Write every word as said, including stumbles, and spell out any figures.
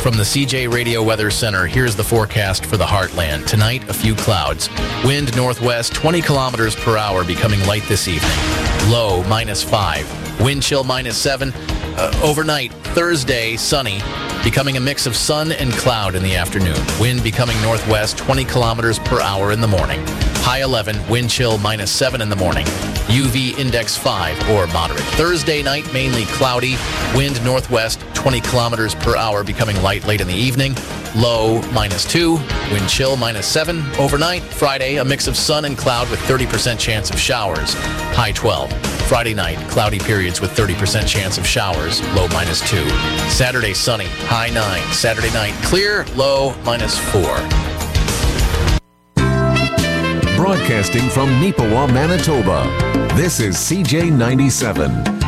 From the C J Radio Weather Center, here's the forecast for the Heartland. Tonight, a few clouds. Wind northwest, twenty kilometers per hour, becoming light this evening. Low, minus five. Wind chill, minus seven. Uh, overnight, Thursday, sunny, becoming a mix of sun and cloud in the afternoon. Wind becoming northwest, twenty kilometers per hour in the morning. High eleven, wind chill, minus seven in the morning. U V index five or moderate. Thursday night, mainly cloudy. Wind northwest, twenty kilometers per hour, becoming light late in the evening. Low, minus two. Wind chill, minus seven. Overnight, Friday, a mix of sun and cloud with thirty percent chance of showers. High twelve. Friday night, cloudy periods with thirty percent chance of showers. Low, minus two. Saturday, sunny. High nine. Saturday night, clear. Low, minus four. Broadcasting from Neepawa, Manitoba, this is C J ninety-seven.